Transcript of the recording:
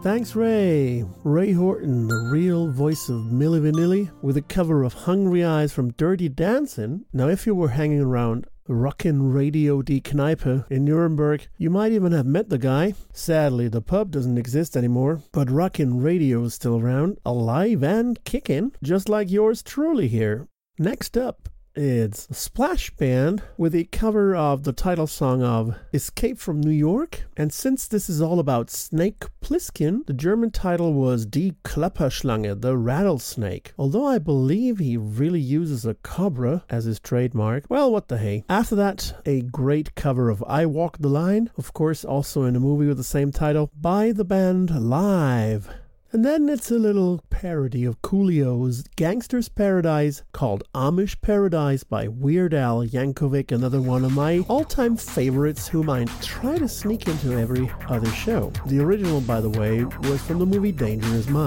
Thanks, Ray. Ray Horton, the real voice of Milli Vanilli, with a cover of Hungry Eyes from Dirty Dancing. Now, if you were hanging around Rockin' Radio Die Kneipe in Nuremberg, you might even have met the guy. Sadly, the pub doesn't exist anymore, but Rockin' Radio is still around, alive and kicking, just like yours truly here. Next up, it's a Splash Band with a cover of the title song of Escape from New York. And since this is all about Snake Plissken, the German title was Die Klapperschlange, the rattlesnake. Although I believe he really uses a cobra as his trademark. Well, what the hey. After that, a great cover of I Walk the Line, of course also in a movie with the same title, by the band Live. And then it's a little parody of Coolio's Gangster's Paradise called Amish Paradise by Weird Al Yankovic, another one of my all-time favorites whom I try to sneak into every other show. The original, by the way, was from the movie Dangerous Minds.